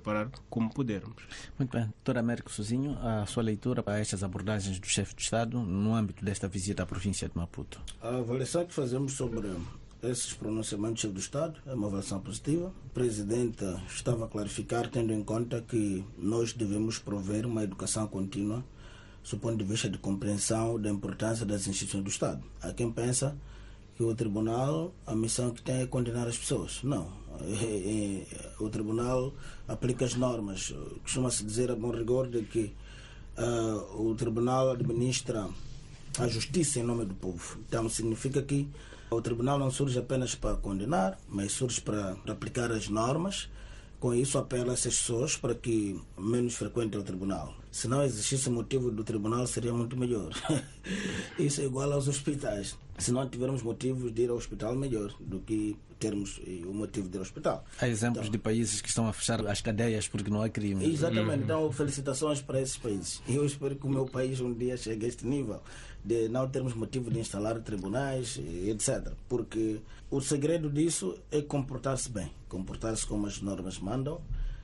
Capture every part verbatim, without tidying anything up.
preparar como pudermos. Muito bem. doutor Américo Sozinho, a sua leitura para estas abordagens do chefe de Estado no âmbito desta visita à província de Maputo? A avaliação que fazemos sobre esses pronunciamentos do chefe do Estado é uma avaliação positiva. O Presidente estava a clarificar, tendo em conta que nós devemos prover uma educação contínua do ponto de vista de compreensão da importância das instituições do Estado. Há quem pensa que o Tribunal, a missão que tem é condenar as pessoas. Não. É, é, o Tribunal aplica as normas. Costuma-se dizer a bom rigor de que uh, o Tribunal administra a justiça em nome do povo. Então significa que o Tribunal não surge apenas para condenar, mas surge para, para aplicar as normas. Com isso, apela a essas pessoas para que menos frequentem o Tribunal. Se não existisse motivo do Tribunal, seria muito melhor. Isso é igual aos hospitais. Se não tivermos motivos de ir ao hospital, melhor do que termos o motivo de ir ao hospital. Há exemplos então, de países que estão a fechar as cadeias porque não há crime. Exatamente. Uhum. Então, felicitações para esses países. E eu espero que o meu país um dia chegue a este nível de não termos motivo de instalar tribunais, etcétera. Porque o segredo disso é comportar-se bem, comportar-se como as normas mandam,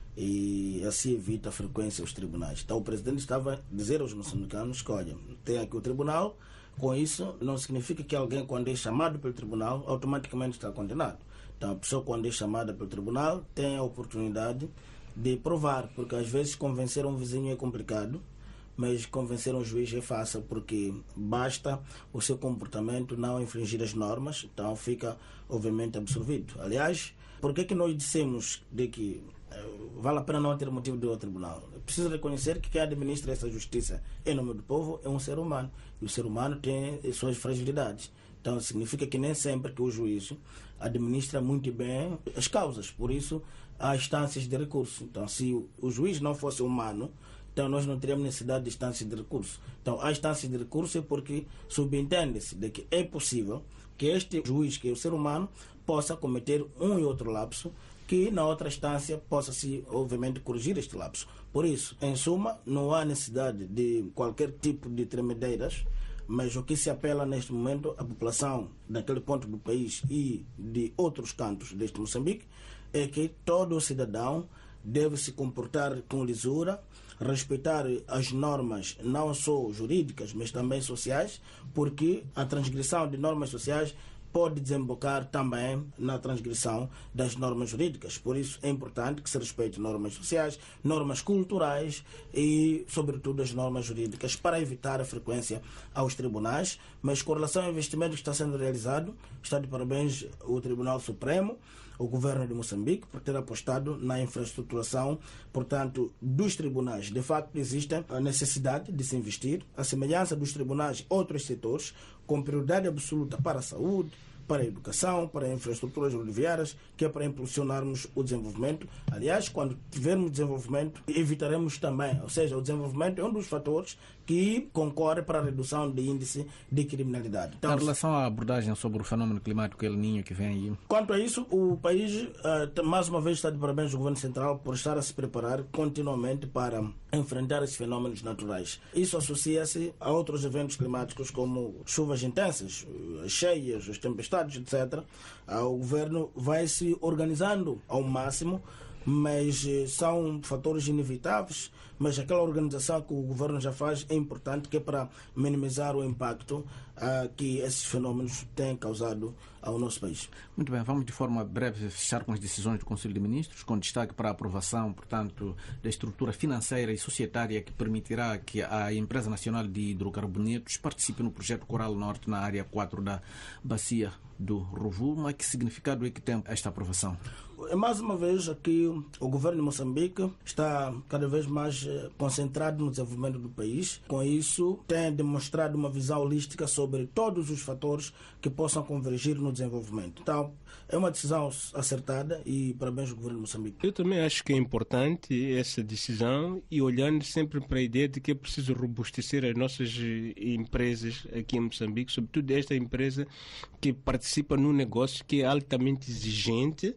e assim evita a frequência aos tribunais. Então o Presidente estava a dizer aos moçambicanos que, olha, tem aqui o tribunal. Com isso, não significa que alguém, quando é chamado pelo tribunal, automaticamente está condenado. Então a pessoa, quando é chamada pelo tribunal, tem a oportunidade de provar, porque às vezes convencer um vizinho é complicado, mas convencer um juiz é fácil, porque basta o seu comportamento não infringir as normas, então fica obviamente absolvido. Aliás, por que que nós dissemos de que vale a pena não ter motivo de ir ao tribunal? É preciso reconhecer que quem administra essa justiça em nome do povo é um ser humano, e o ser humano tem suas fragilidades. Então significa que nem sempre que o juiz administra muito bem as causas, por isso há instâncias de recurso. Então se o juiz não fosse humano, então nós não teríamos necessidade de instâncias de recurso. Então há instâncias de recurso é porque subentende-se de que é possível que este juiz, que é o ser humano, possa cometer um e outro lapso, que na outra instância possa-se, obviamente, corrigir este lapso. Por isso, em suma, não há necessidade de qualquer tipo de tremedeiras, mas o que se apela neste momento à população daquele ponto do país e de outros cantos deste Moçambique é que todo cidadão deve se comportar com lisura, respeitar as normas não só jurídicas, mas também sociais, porque a transgressão de normas sociais pode desembocar também na transgressão das normas jurídicas. Por isso é importante que se respeite normas sociais, normas culturais e, sobretudo, as normas jurídicas para evitar a frequência aos tribunais. Mas com relação ao investimento que está sendo realizado, está de parabéns o Tribunal Supremo, o governo de Moçambique, por ter apostado na infraestruturação, portanto, dos tribunais. De facto, existe a necessidade de se investir, a semelhança dos tribunais outros setores, com prioridade absoluta para a saúde, para a educação, para as infraestruturas rodoviárias, que é para impulsionarmos o desenvolvimento. Aliás, quando tivermos desenvolvimento, evitaremos também, ou seja, o desenvolvimento é um dos fatores que concorre para a redução do índice de criminalidade. Então, em relação à abordagem sobre o fenômeno climático El Niño que vem aí? Quanto a isso, o país, uh, mais uma vez, está de parabéns ao Governo Central por estar a se preparar continuamente para enfrentar esses fenômenos naturais. Isso associa-se a outros eventos climáticos como chuvas intensas, as cheias, as tempestades, etcétera. Uh, o Governo vai se organizando ao máximo, mas são fatores inevitáveis, mas aquela organização que o governo já faz é importante, que é para minimizar o impacto uh, que esses fenômenos têm causado ao nosso país. Muito bem, vamos de forma breve fechar com as decisões do Conselho de Ministros, com destaque para a aprovação, portanto, da estrutura financeira e societária que permitirá que a Empresa Nacional de Hidrocarbonetos participe no projeto Coral Norte na área quatro da Bacia do Rovuma. Que significado é que tem esta aprovação? Mais uma vez, aqui o governo de Moçambique está cada vez mais concentrado no desenvolvimento do país. Com isso, tem demonstrado uma visão holística sobre todos os fatores que possam convergir no desenvolvimento. Então, é uma decisão acertada e parabéns ao governo de Moçambique. Eu também acho que é importante essa decisão e olhando sempre para a ideia de que é preciso robustecer as nossas empresas aqui em Moçambique, sobretudo esta empresa que participa num negócio que é altamente exigente,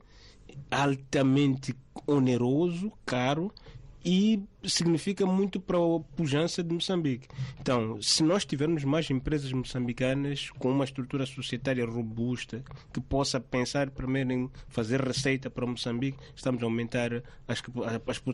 altamente oneroso, caro e significa muito para a pujança de Moçambique. Então, se nós tivermos mais empresas moçambicanas com uma estrutura societária robusta, que possa pensar primeiro em fazer receita para Moçambique, estamos a aumentar as, as